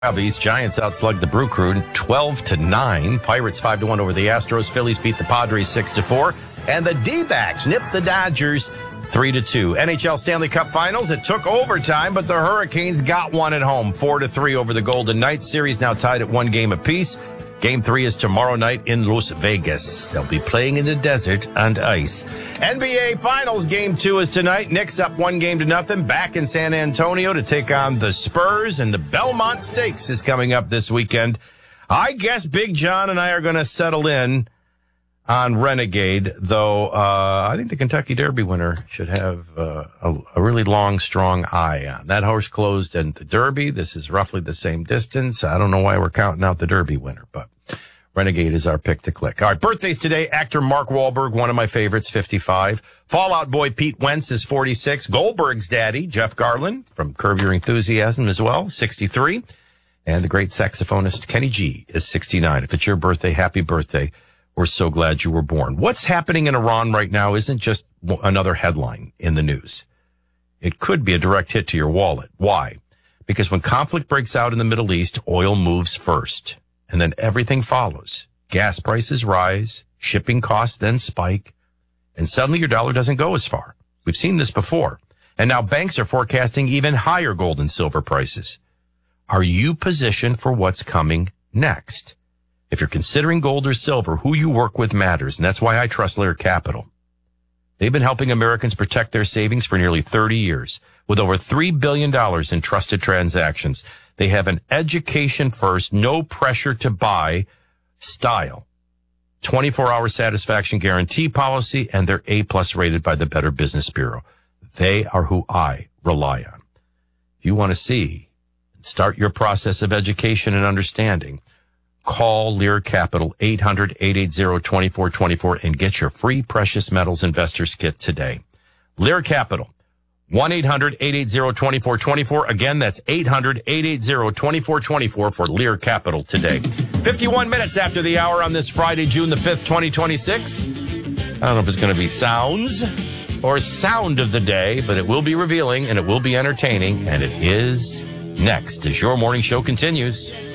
These Giants outslugged the Brew Crew 12-9. Pirates 5-1 over the Astros. Phillies beat the Padres 6-4. And the D-backs nipped the Dodgers 3-2. NHL Stanley Cup Finals. It took overtime, but the Hurricanes got one at home. 4-3 over the Golden Knights. Series now tied at 1 game apiece. Game 3 is tomorrow night in Las Vegas. They'll be playing in the desert and ice. NBA Finals Game 2 is tonight. Knicks up 1-0 back in San Antonio to take on the Spurs, and the Belmont Stakes is coming up this weekend. I guess Big John and I are going to settle in on Renegade, though I think the Kentucky Derby winner should have a really long, strong eye on. That horse closed in the Derby. This is roughly the same distance. I don't know why we're counting out the Derby winner, but Renegade is our pick to click. All right, birthdays today. Actor Mark Wahlberg, one of my favorites, 55. Fallout boy Pete Wentz is 46. Goldberg's daddy, Jeff Garland, from Curb Your Enthusiasm as well, 63. And the great saxophonist Kenny G is 69. If it's your birthday, happy birthday. We're so glad you were born. What's happening in Iran right now isn't just another headline in the news. It could be a direct hit to your wallet. Why? Because when conflict breaks out in the Middle East, oil moves first, and then everything follows. Gas prices rise, shipping costs then spike, and suddenly your dollar doesn't go as far. We've seen this before. And now banks are forecasting even higher gold and silver prices. Are you positioned for what's coming next? If you're considering gold or silver, who you work with matters, and that's why I trust Lear Capital. They've been helping Americans protect their savings for nearly 30 years, with over $3 billion in trusted transactions. They have an education-first, no pressure to buy style, 24-hour satisfaction guarantee policy, and they're A-plus rated by the Better Business Bureau. They are who I rely on. If you want to see and start your process of education and understanding, call Lear Capital 800-880-2424 and get your free precious metals investors kit today. Lear Capital, 1-800-880-2424. Again, that's 800-880-2424 for Lear Capital today. 51 minutes after the hour on this Friday, June the 5th, 2026. I don't know if it's going to be sounds or sound of the day, but it will be revealing and it will be entertaining, and it is next as your morning show continues.